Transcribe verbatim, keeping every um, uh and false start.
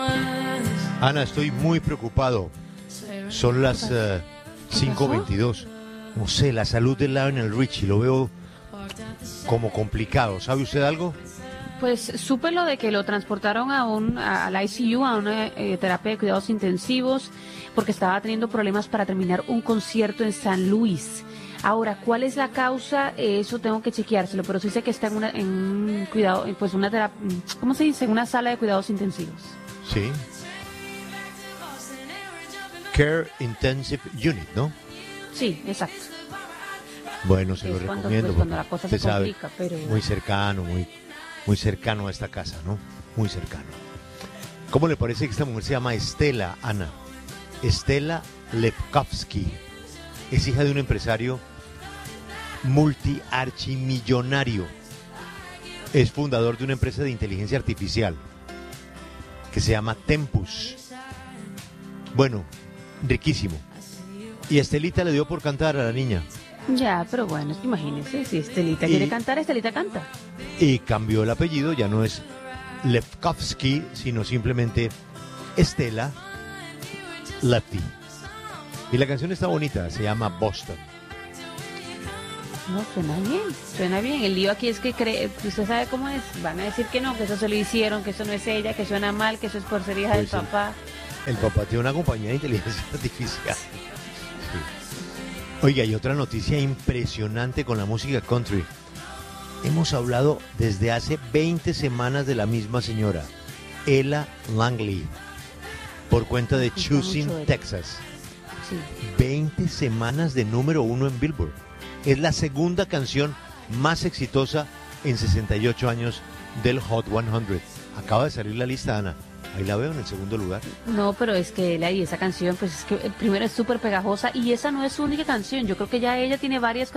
Ana, estoy muy preocupado. Son las uh, cinco veintidós. No sé, la salud de Lionel Richie lo veo como complicado. ¿Sabe usted algo? Pues supe lo de que lo transportaron a un a la I C U, a una eh, terapia de cuidados intensivos, porque estaba teniendo problemas para terminar un concierto en San Luis. Ahora, ¿cuál es la causa? Eh, eso tengo que chequeárselo, pero sí sé que está en una en un cuidado, pues una terapia, ¿cómo se dice? En una sala de cuidados intensivos. Sí. Care Intensive Unit, ¿no? Sí, exacto. Bueno, se Es lo cuando, recomiendo. pues, cuando la cosa usted se sabe, complica, pero... muy cercano, muy, muy cercano a esta casa, ¿no? Muy cercano. ¿Cómo le parece que esta mujer se llama Estela, Ana? Estela Lepkowski. Es hija de un empresario multi-archimillonario. Es fundador de una empresa de inteligencia artificial que se llama Tempus. Bueno, riquísimo. Y Estelita le dio por cantar a la niña. Ya, pero bueno, es que imagínese, si Estelita Y- quiere cantar, Estelita canta. Y cambió el apellido, ya no es Lepkowski, sino simplemente Estela Lefty. Y la canción está bonita, se llama Boston. No, suena bien, suena bien. El lío aquí es que cree, usted sabe cómo es, van a decir que no, que eso se lo hicieron, que eso no es ella, que suena mal, que eso es por ser hija Pues del sí. papá. El papá tiene una compañía de inteligencia artificial. Sí. Oiga, y otra noticia impresionante con la música country. Hemos hablado desde hace veinte semanas de la misma señora, Ella Langley, por cuenta de Gusta Choosing mucho ella. Texas. Sí. veinte semanas de número uno en Billboard. Es la segunda canción más exitosa en sesenta y ocho años del Hot cien. Acaba de salir la lista, Ana. Ahí la veo en el segundo lugar. No, pero es que ella y esa canción, pues es que eh, primero es súper pegajosa y esa no es su única canción. Yo creo que ya ella tiene varias